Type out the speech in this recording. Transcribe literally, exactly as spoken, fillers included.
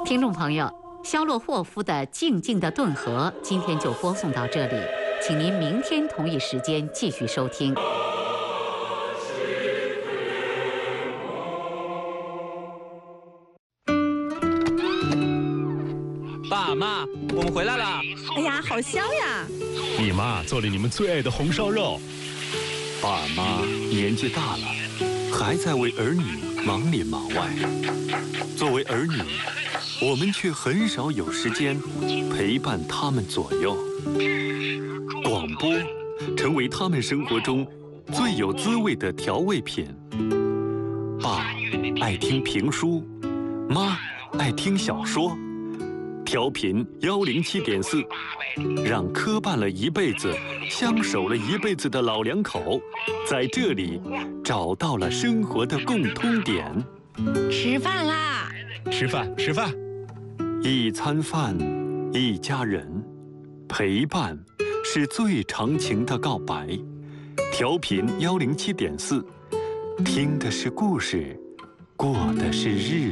听众朋友，肖洛霍夫的《静静的顿河》今天就播送到这里，请您明天同一时间继续收听。 爸妈，我们回来了！ 哎呀，好香呀！ 你妈做了你们最爱的红烧肉。 爸妈年纪大了，还在为儿女忙里忙外。作为儿女，我们却很少有时间陪伴他们左右。广播成为他们生活中最有滋味的调味品。爸爱听评书，妈爱听小说。调频幺零七点四，让磕绊了一辈子、相守了一辈子的老两口，在这里找到了生活的共通点。 吃饭啦！ 吃饭，吃饭。 一餐饭，一家人，陪伴是最长情的告白。调频幺零七点四，听的是故事，过的是日子。